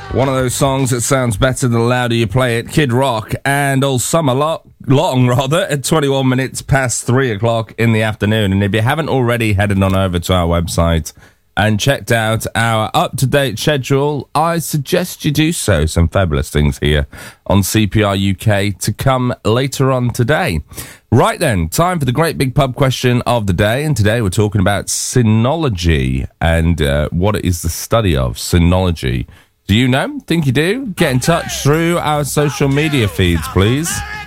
One of those songs that sounds better the louder you play it. Kid Rock and All Summer Long, at 21 minutes past 3 o'clock in the afternoon. And if you haven't already headed on over to our website and checked out our up-to-date schedule, I suggest you do so. Some fabulous things here on CPR UK to come later on today. Right then, time for the great big pub question of the day. And today we're talking about sinology and what it is the study of. Sinology. Do you know? Think you do? Get in touch through our social media feeds, please.